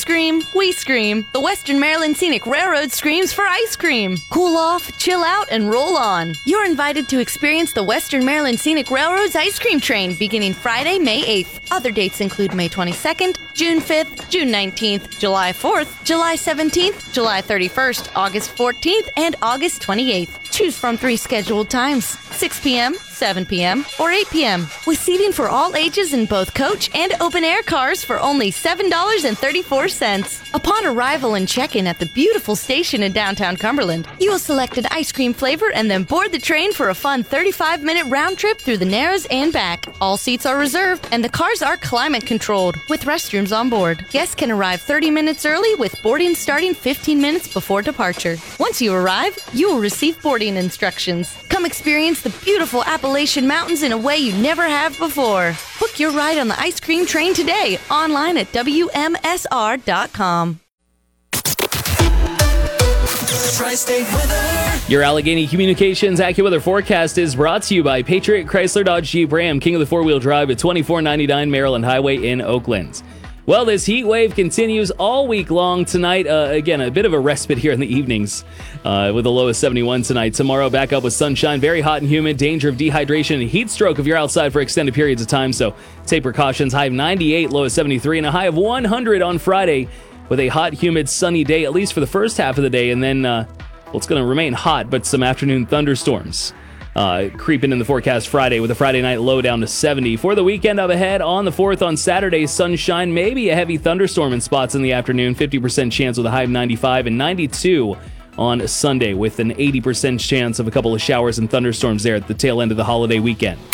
Scream, we scream. The Western Maryland Scenic Railroad screams for ice cream. Cool off, chill out, and roll on. You're invited to experience the Western Maryland Scenic Railroad's ice cream train beginning Friday, May 8th. Other dates include May 22nd, June 5th, June 19th, July 4th, July 17th, July 31st, August 14th, and August 28th. Choose from 3 scheduled times, 6 p.m., 7 p.m., or 8 p.m. with seating for all ages in both coach and open-air cars for only $7.34. Upon arrival and check-in at the beautiful station in downtown Cumberland, you will select an ice cream flavor and then board the train for a fun 35-minute round trip through the Narrows and back. All seats are reserved, and the cars are climate-controlled with restrooms on board. Guests can arrive 30 minutes early with boarding starting 15 minutes before departure. Once you arrive, you will receive boarding instructions. Come experience the beautiful Appalachian Mountains in a way you never have before. Book your ride on the ice cream train today, online at WMSR.com. Tri-State weather. Your Allegheny Communications AccuWeather forecast is brought to you by Patriot Chrysler Dodge Jeep Ram, king of the four-wheel drive at 2499 Maryland Highway in Oakland. Well, this heat wave continues all week long tonight. Again, a bit of a respite here in the evenings with a low of 71 tonight. Tomorrow, back up with sunshine, very hot and humid, danger of dehydration and heat stroke if you're outside for extended periods of time. So take precautions. High of 98, low of 73, and a high of 100 on Friday with a hot, humid, sunny day, at least for the first half of the day. And then, it's going to remain hot, but some afternoon thunderstorms creeping in the forecast Friday with a Friday night low down to 70. For the weekend up ahead, on the 4th on Saturday, sunshine, maybe a heavy thunderstorm in spots in the afternoon, 50% chance with a high of 95, and 92 on Sunday with an 80% chance of a couple of showers and thunderstorms there at the tail end of the holiday weekend.